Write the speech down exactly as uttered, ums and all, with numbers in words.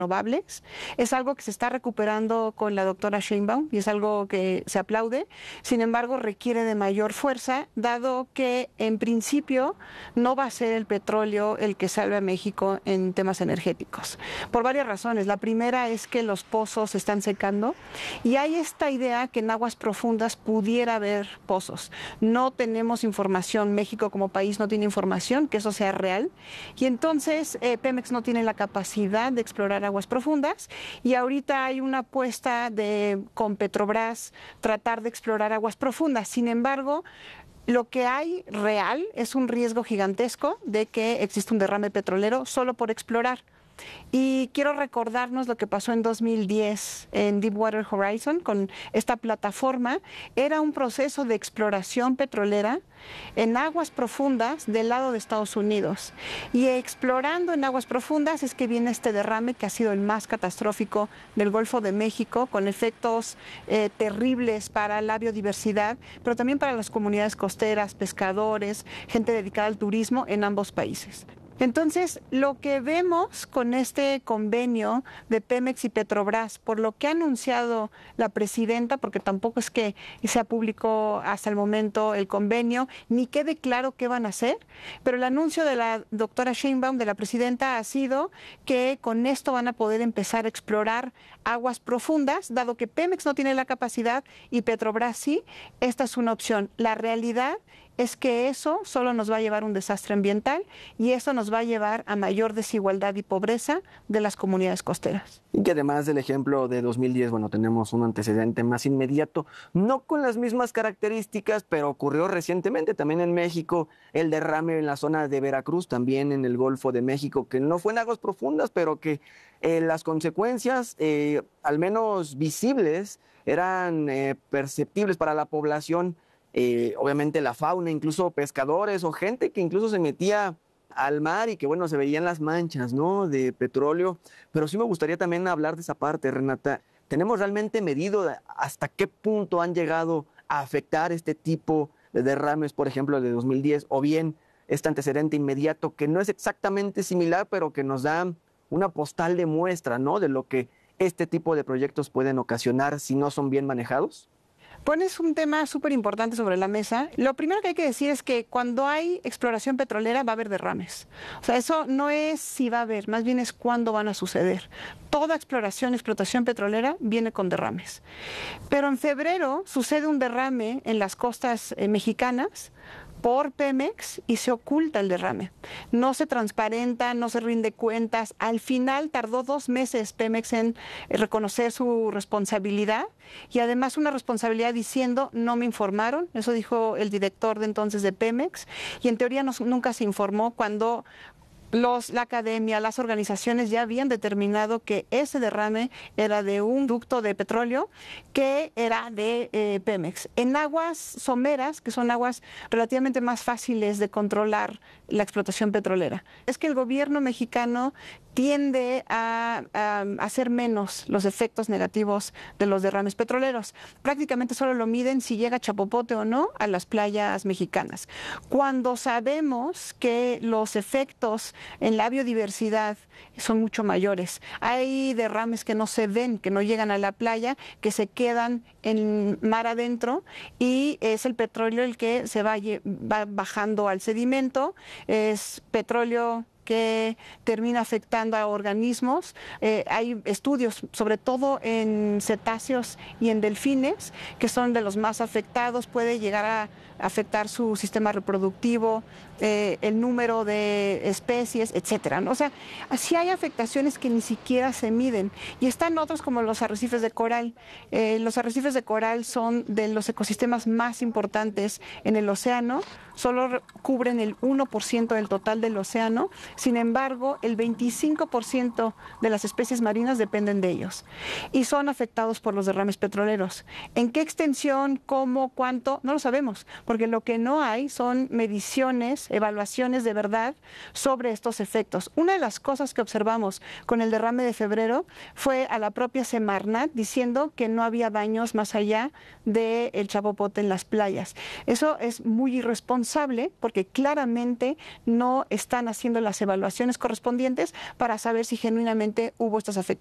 renovables. Es algo que se está recuperando con la doctora Sheinbaum y es algo que se aplaude. Sin embargo, requiere de mayor fuerza, dado que en principio no va a ser el petróleo el que salve a México en temas energéticos. Por varias razones. La primera es que los pozos se están secando y hay esta idea que en aguas profundas pudiera haber pozos. No tenemos información, México como país no tiene información que eso sea real y entonces eh, Pemex no tiene la capacidad de explorar aguas profundas y ahorita hay una apuesta de con Petrobras tratar de explorar aguas profundas. Sin embargo, lo que hay real es un riesgo gigantesco de que exista un derrame petrolero solo por explorar. Y quiero recordarnos lo que pasó en dos mil diez en Deepwater Horizon con esta plataforma. Era un proceso de exploración petrolera en aguas profundas del lado de Estados Unidos. Y explorando en aguas profundas es que viene este derrame que ha sido el más catastrófico del Golfo de México, con efectos eh, terribles para la biodiversidad, pero también para las comunidades costeras, pescadores, gente dedicada al turismo en ambos países. Entonces, lo que vemos con este convenio de Pemex y Petrobras, por lo que ha anunciado la presidenta, porque tampoco es que sea público hasta el momento el convenio, ni quede claro qué van a hacer, pero el anuncio de la doctora Sheinbaum, de la presidenta, ha sido que con esto van a poder empezar a explorar aguas profundas, dado que Pemex no tiene la capacidad y Petrobras sí. Esta es una opción. La realidad es que eso solo nos va a llevar a un desastre ambiental y eso nos va a llevar a mayor desigualdad y pobreza de las comunidades costeras. Y que además del ejemplo de dos mil diez, bueno, tenemos un antecedente más inmediato, no con las mismas características, pero ocurrió recientemente también en México, el derrame en la zona de Veracruz, también en el Golfo de México, que no fue en aguas profundas, pero que eh, las consecuencias, eh, al menos visibles, eran eh, perceptibles para la población. Eh, obviamente la fauna, incluso pescadores o gente que incluso se metía al mar y que bueno, se veían las manchas, ¿no?, de petróleo. Pero sí me gustaría también hablar de esa parte, Renata. ¿Tenemos realmente medido hasta qué punto han llegado a afectar este tipo de derrames, por ejemplo, el de dos mil diez, o bien este antecedente inmediato que no es exactamente similar, pero que nos da una postal de muestra, ¿no?, de lo que este tipo de proyectos pueden ocasionar si no son bien manejados? Pones un tema súper importante sobre la mesa. Lo primero que hay que decir es que cuando hay exploración petrolera va a haber derrames. O sea, eso no es si va a haber, más bien es cuándo van a suceder. Toda exploración, explotación petrolera viene con derrames. Pero en febrero sucede un derrame en las costas eh, mexicanas por Pemex y se oculta el derrame. No se transparenta, no se rinde cuentas. Al final tardó dos meses Pemex en reconocer su responsabilidad y además una responsabilidad diciendo no me informaron. Eso dijo el director de entonces de Pemex y en teoría no, nunca se informó cuando Los, la academia, las organizaciones ya habían determinado que ese derrame era de un ducto de petróleo que era de eh, Pemex. En aguas someras, que son aguas relativamente más fáciles de controlar la explotación petrolera, es que el gobierno mexicano tiende a, a hacer menos los efectos negativos de los derrames petroleros. Prácticamente solo lo miden si llega chapopote o no a las playas mexicanas. Cuando sabemos que los efectos en la biodiversidad son mucho mayores. Hay derrames que no se ven, que no llegan a la playa, que se quedan en mar adentro y es el petróleo el que se va, va bajando al sedimento. Es petróleo que termina afectando a organismos. Eh, hay estudios, sobre todo en cetáceos y en delfines, que son de los más afectados. Puede llegar a afectar su sistema reproductivo, eh, el número de especies, etcétera, ¿no? O sea, así hay afectaciones que ni siquiera se miden. Y están otros como los arrecifes de coral. Eh, los arrecifes de coral son de los ecosistemas más importantes en el océano. Solo cubren el uno por ciento del total del océano. Sin embargo, el veinticinco por ciento de las especies marinas dependen de ellos y son afectados por los derrames petroleros. ¿En qué extensión, cómo, cuánto? No lo sabemos, porque lo que no hay son mediciones, evaluaciones de verdad sobre estos efectos. Una de las cosas que observamos con el derrame de febrero fue a la propia Semarnat diciendo que no había daños más allá del chapopote en las playas. Eso es muy irresponsable porque claramente no están haciendo las las evaluaciones correspondientes para saber si genuinamente hubo estas afectaciones